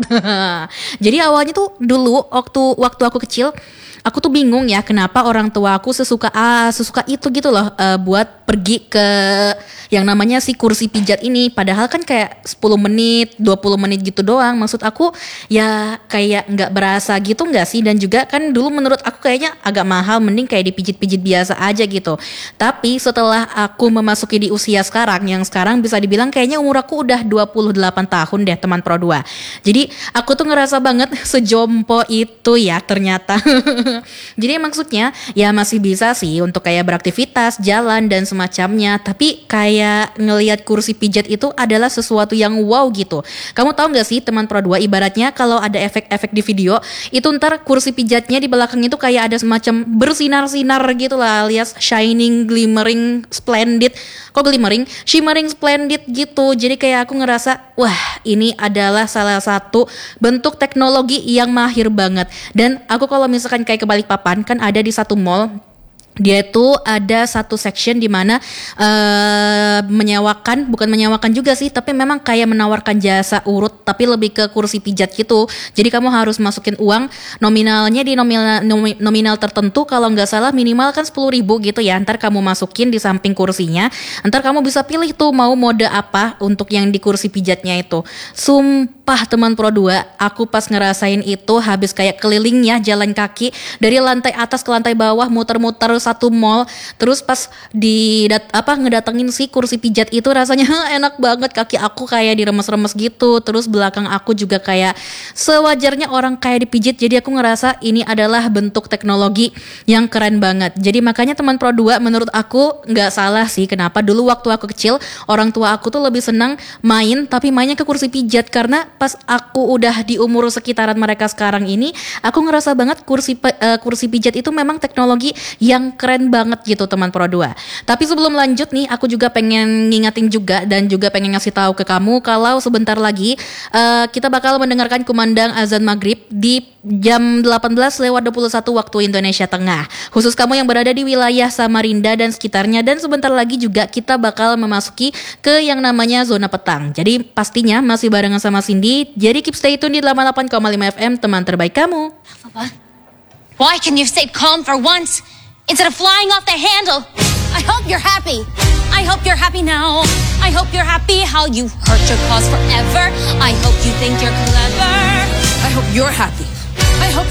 Jadi awalnya tuh dulu waktu aku kecil, aku tuh bingung ya kenapa orang tua aku sesuka itu gitu loh, buat pergi ke yang namanya si kursi pijat ini. Padahal kan kayak 10 menit 20 menit gitu doang. Maksud aku ya kayak gak berasa gitu gak sih. Dan juga kan dulu menurut aku kayaknya agak mahal, mending kayak dipijit-pijit biasa aja gitu. Tapi setelah aku memasuki di usia sekarang, yang sekarang bisa dibilang kayaknya umur aku udah 28 tahun deh teman Pro 2. Jadi aku tuh ngerasa banget sejompo itu ya ternyata. Jadi maksudnya ya masih bisa sih untuk kayak beraktivitas, jalan dan semacamnya. Tapi kayak ngelihat kursi pijat itu adalah sesuatu yang wow gitu. Kamu tahu gak sih teman Pro 2, ibaratnya kalau ada efek-efek di video, itu ntar kursi pijatnya di belakang itu kayak ada semacam bersinar-sinar gitu lah, alias shining, glimmering, splendid. Kok glimmering? Shimmering, splendid gitu. Jadi kayak aku ngerasa, wah ini adalah salah satu bentuk teknologi yang mahir banget. Dan aku kalau misalkan kayak ke Balikpapan, kan ada di satu mall, dia itu ada satu section di mana bukan menyewakan juga sih, tapi memang kayak menawarkan jasa urut, tapi lebih ke kursi pijat gitu. Jadi kamu harus masukin uang nominalnya di nominal tertentu, kalau nggak salah minimal kan 10.000 gitu ya. Ntar kamu masukin di samping kursinya, ntar kamu bisa pilih tuh mau mode apa untuk yang di kursi pijatnya itu. Sumpah teman Pro 2, aku pas ngerasain itu habis kayak keliling ya, jalan kaki dari lantai atas ke lantai bawah, muter-muter satu mall. Terus pas ngedatengin si kursi pijat itu, rasanya enak banget, kaki aku kayak diremes-remes gitu. Terus belakang aku juga kayak sewajarnya orang kayak dipijit. Jadi aku ngerasa ini adalah bentuk teknologi yang keren banget. Jadi makanya teman Pro 2, menurut aku gak salah sih kenapa dulu waktu aku kecil orang tua aku tuh lebih senang main, tapi mainnya ke kursi pijat. Karena pas aku udah di umur sekitaran mereka sekarang ini, aku ngerasa banget kursi pijat itu memang teknologi yang keren banget gitu teman Pro 2. Tapi sebelum lanjut nih, aku juga pengen ngingetin juga dan juga pengen ngasih tahu ke kamu kalau sebentar lagi kita bakal mendengarkan kumandang azan maghrib di jam 18:21 waktu Indonesia Tengah. Khusus kamu yang berada di wilayah Samarinda dan sekitarnya, dan sebentar lagi juga kita bakal memasuki ke yang namanya zona petang. Jadi pastinya masih barengan sama Cindy. Jadi keep stay tune di 88,5 FM, teman terbaik kamu. Why can you stay calm for once instead of flying off the handle? I hope you're happy. I hope you're happy now. I hope you're happy how you hurt your cause forever. I hope you think you're clever. I hope you're happy. I hope